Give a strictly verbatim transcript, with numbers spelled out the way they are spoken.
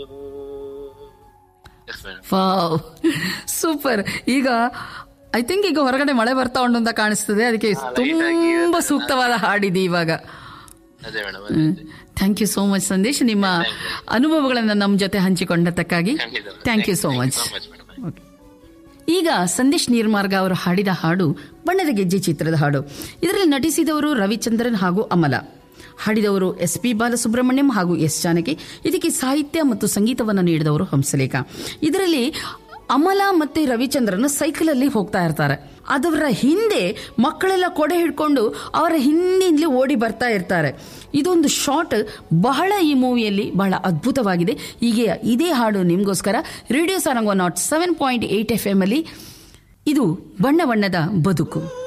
Wow, super. ಈಗ I think ಈಗ ಹೊರಗಡೆ ಮಳೆ ಬರ್ತಾ ಉಂಟು ಅಂತ ಕಾಣಿಸ್ತದೆ, ಅದಕ್ಕೆ ತುಂಬಾ ಸೂಕ್ತವಾದ ಹಾಡಿದೆ ಇವಾಗ. Thank you so much Sandesh, ನಿಮ್ಮ ಅನುಭವಗಳನ್ನು ನಮ್ಮ ಜೊತೆ ಹಂಚಿಕೊಂಡದಕ್ಕಾಗಿ ಥ್ಯಾಂಕ್ ಯು ಸೋ ಮಚ್. ಈಗ ಸಂದೇಶ್ ನೀರ್ಮಾರ್ಗ ಅವರು ಹಾಡಿದ ಹಾಡು ಬಣ್ಣದ ಗೆಜ್ಜೆ ಚಿತ್ರದ ಹಾಡು. ಇದರಲ್ಲಿ ನಟಿಸಿದವರು ರವಿಚಂದ್ರನ್ ಹಾಗೂ ಅಮಲ, ಹಾಡಿದವರು ಎಸ್ ಪಿ ಬಾಲಸುಬ್ರಹ್ಮಣ್ಯಂ ಹಾಗೂ ಎಸ್ ಜಾನಕಿ. ಇದಕ್ಕೆ ಸಾಹಿತ್ಯ ಮತ್ತು ಸಂಗೀತವನ್ನು ನೀಡಿದವರು ಹಂಸಲೇಖ. ಇದರಲ್ಲಿ ಅಮಲ ಮತ್ತೆ ರವಿಚಂದ್ರನ್ ಸೈಕಲ್ ಅಲ್ಲಿ ಹೋಗ್ತಾ ಇರ್ತಾರೆ. ಅದರ ಹಿಂದೆ ಮಕ್ಕಳೆಲ್ಲ ಕೊಡೆ ಹಿಡ್ಕೊಂಡು ಅವರ ಹಿಂದಿಂದಲೇ ಓಡಿ ಬರ್ತಾ ಇರ್ತಾರೆ. ಇದೊಂದು ಶಾಟ್ ಬಹಳ ಈ ಮೂವಿಯಲ್ಲಿ ಬಹಳ ಅದ್ಭುತವಾಗಿದೆ. ಹೀಗೆ ಇದೇ ಹಾಡು ನಿಮಗೋಸ್ಕರ radio Sarang one not seven point eight F M ಅಲ್ಲಿ. ಇದು ಬಣ್ಣ ಬಣ್ಣದ ಬದುಕು.